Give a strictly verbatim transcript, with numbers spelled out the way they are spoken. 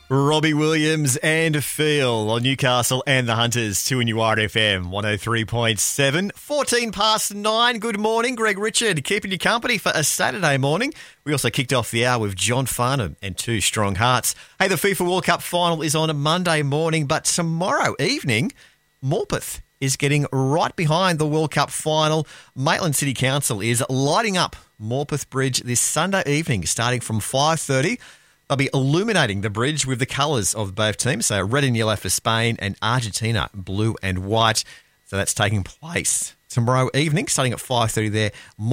Robbie Williams and Phil on Newcastle and the Hunters, two in your R F M, one oh three point seven. fourteen past nine. Good morning, Greg Richard, keeping you company for a Saturday morning. We also kicked off the hour with John Farnham and Two Strong Hearts. Hey, the FIFA World Cup final is on a Monday morning, but tomorrow evening, Morpeth is getting right behind the World Cup final. Maitland City Council is lighting up Morpeth Bridge this Sunday evening, starting from five thirty. They'll be illuminating the bridge with the colours of both teams, so red and yellow for Spain and Argentina, blue and white. So that's taking place tomorrow evening, starting at five thirty there.